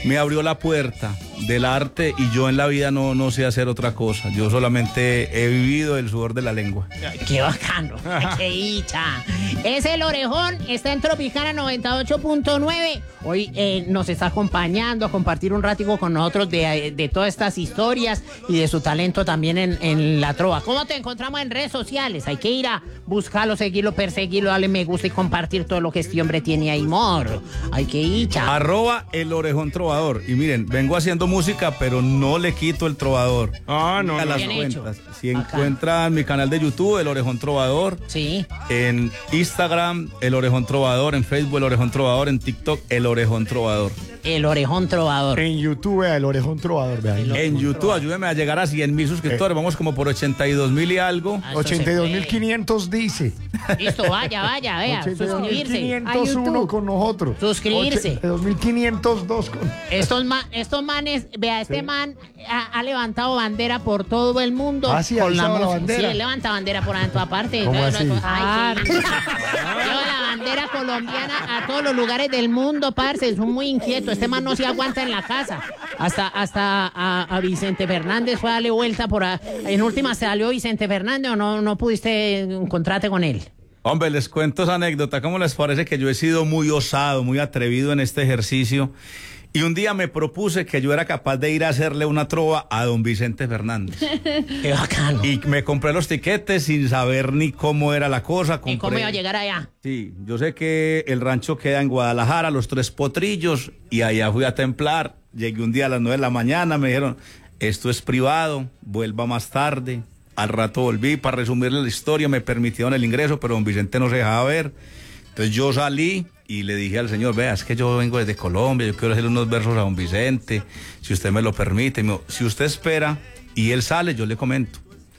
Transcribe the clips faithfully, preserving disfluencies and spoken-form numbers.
me abrió la puerta del arte y yo en la vida no, no sé hacer otra cosa. Yo solamente he vivido el sudor de la lengua. ¡Qué bacano! ¡Qué dicha! Es el Orejón, está en Tropicana noventa y ocho punto nueve. Hoy eh, nos está acompañando a compartir un ratico con nosotros de, de todas estas historias y de su talento también en, en la trova. ¿Cómo te encontramos en redes sociales? Hay que ir a buscarlo, seguirlo, perseguirlo, darle me gusta y compartir todo lo que este hombre tiene ahí, mor. Hay que ir, cha. Arroba el Orejón Trovador. Y miren, vengo haciendo música, pero no le quito el trovador. Ah, no, a no. las Bien hecho. cuentas. Si Acá. encuentran mi canal de YouTube, El Orejón Trovador. Sí. En Instagram, El Orejón Trovador. En Facebook, El Orejón Trovador. En TikTok, El Orejón Trovador. El Orejón Trovador. En YouTube, vea, el Orejón Trovador, vea. El- En YouTube, ayúdeme a llegar a cien mil suscriptores. Vamos como por ochenta y dos mil y algo. Ah, esto ochenta y dos se mil quinientos dice. puede. Listo, vaya, vaya, vea. ochenta y dos mil Suscribirse. quinientos uno con nosotros. Suscribirse. ochenta y dos mil quinientos dos con... Estos, ma- estos manes, vea, este Sí. man ha, ha levantado bandera por todo el mundo. Ah, sí, con ha alzado la música. bandera. Sí, él levanta bandera por ahí en toda parte. ¿Cómo Entonces, así? ay, sí. Lleva la bandera colombiana a todos los lugares del mundo, parce. Es muy inquieto. Este man no se aguanta en la casa. Hasta, hasta a, a Vicente Fernández fue a darle vuelta por ahí. En última salió Vicente Fernández o no, no pudiste encontrarte con él. Hombre, les cuento esa anécdota. ¿Cómo les parece que yo he sido muy osado, muy atrevido en este ejercicio? Y un día me propuse que yo era capaz de ir a hacerle una trova a don Vicente Fernández. Qué bacano. Y me compré los tiquetes sin saber ni cómo era la cosa. ¿Y cómo compré- iba a llegar allá? Sí, yo sé que el rancho queda en Guadalajara, Los Tres Potrillos, y allá fui a templar. Llegué un día a las nueve de la mañana, me dijeron, esto es privado, vuelva más tarde. Al rato volví para resumirle la historia, me permitieron el ingreso, pero don Vicente no se dejaba ver. Entonces yo salí y le dije al señor, vea, es que yo vengo desde Colombia, yo quiero hacerle unos versos a don Vicente, si usted me lo permite. Y me dijo, si usted espera y él sale, yo le comento.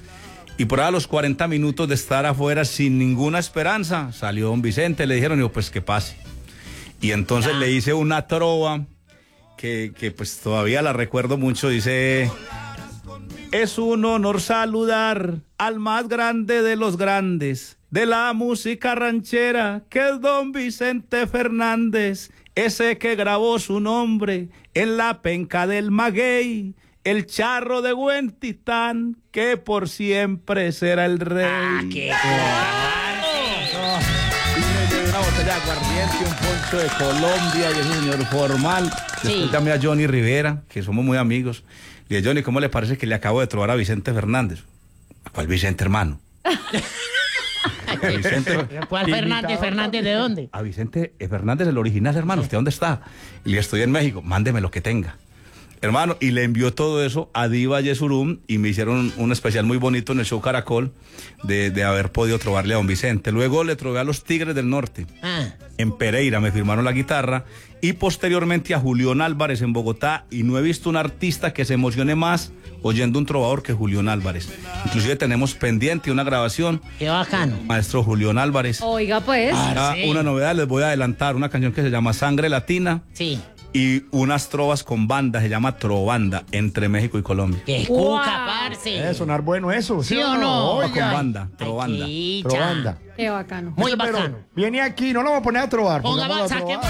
Y por ahí a los cuarenta minutos de estar afuera sin ninguna esperanza, salió don Vicente, le dijeron, y yo, pues que pase. Y entonces le hice una trova que, que pues todavía la recuerdo mucho, dice... Es un honor saludar al más grande de los grandes de la música ranchera, que es don Vicente Fernández, ese que grabó su nombre en la penca del maguey, el charro de buen titán, que por siempre será el rey. Ah, qué Y me llevé una botella de aguardiente, un poncho de Colombia y ese señor formal. Después Sí. llamé a Johnny Rivera, que somos muy amigos. Le dije, Johnny, ¿cómo le parece que le acabo de trobar a Vicente Fernández? ¿A cuál Vicente, hermano? A Vicente, ¿Cuál Fernández? ¿Fernández de dónde? a Vicente Fernández, el original, hermano. ¿Usted dónde está? Y le dije, estoy en México, mándeme lo que tenga. Hermano, y le envió todo eso a Diva Yesurum y me hicieron un especial muy bonito en el show Caracol de, de haber podido trobarle a don Vicente. Luego le trobé a los Tigres del Norte. Ah, En Pereira me firmaron la guitarra y posteriormente a Julián Álvarez en Bogotá, y no he visto un artista que se emocione más oyendo un trovador que Julián Álvarez. Inclusive tenemos pendiente una grabación, qué bacano. maestro Julián Álvarez. Oiga, pues. Ah, sí. Una novedad, les voy a adelantar, una canción que se llama Sangre Latina Sí. y unas trovas con banda, se llama Trovanda, entre México y Colombia. Qué Wow. cuca, parce. Debe sonar bueno eso, ¿sí, ¿Sí o no? Trova Oiga. con banda, Ay, Trovanda. qué dicha. Trovanda. Qué bacano. Muy Pero bacano. viene aquí, no lo vamos a poner a trobar. Ponga, pongámoslo a saquemos trovar.